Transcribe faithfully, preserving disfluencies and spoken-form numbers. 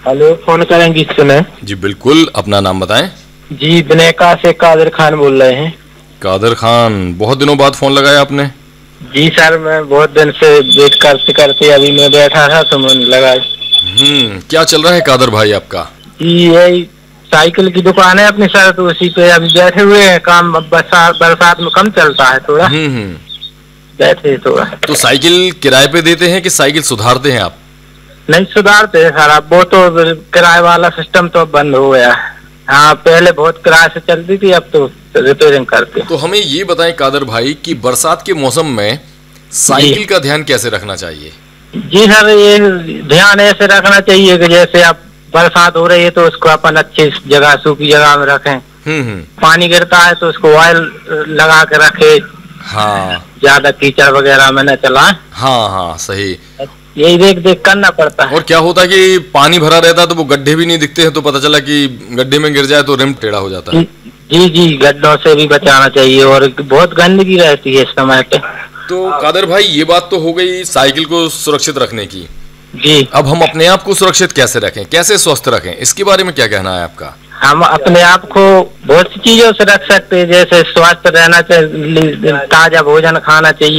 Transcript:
Hello, phone करेंगे इस समय? जी बिल्कुल, अपना नाम बताएं। जी, बनेका से कादिर खान बोल रहे हैं। कादर खान, बहुत दिनों बाद फोन लगाया आपने। जी सर, मैं बहुत दिन से वेट करते करते अभी मैं बैठा था तो मैंने लगा। हम्म क्या चल रहा है कादर भाई आपका? जी, यही साइकिल की दुकान है अपनी सर, तो उसी पे अभी बैठे हुए हैं। काम अब बरसात बरसात में कम चलता है थोड़ा, हम्म हम्म बैठे थोड़ा। तो साइकिल किराए पे देते हैं कि साइकिल सुधारते हैं आप? नहीं सुधारते हैं सर, अब वो तो किराए वाला सिस्टम तो अब बंद हो गया है। हाँ, पहले बहुत किराए से चलती थी, अब तो रिपेयरिंग करते हैं। तो हमें ये बताएं कादर भाई कि बरसात के मौसम में साइकिल का ध्यान कैसे रखना चाहिए? जी सर, ये ध्यान ऐसे रखना चाहिए कि जैसे आप बरसात हो रही है तो उसको अपन अच्छी जगह, सूखी जगह में रखें। हम्म हम्म पानी गिरता है तो उसको ऑयल लगा के रखे, हाँ ज्यादा कीचड़ वगैरह में न चलाएं। हाँ हाँ सही। यही देख देख करना पड़ता है। और क्या होता है कि पानी भरा रहता है तो वो गड्ढे भी नहीं दिखते हैं, तो पता चला कि गड्ढे में गिर जाए तो रिम टेढ़ा हो जाता है। जी जी, गड्ढों से भी बचाना चाहिए, और बहुत गंदगी रहती है इस समय पे। तो कादर भाई, ये बात तो हो गई साइकिल को सुरक्षित रखने की। जी, अब हम अपने आप को सुरक्षित कैसे रखें, कैसे स्वस्थ रखें, इसके बारे में क्या कहना है आपका? हम अपने आप को बहुत सी चीजों से रख सकते हैं, जैसे स्वस्थ रहना चाहिए, ताजा भोजन खाना चाहिए।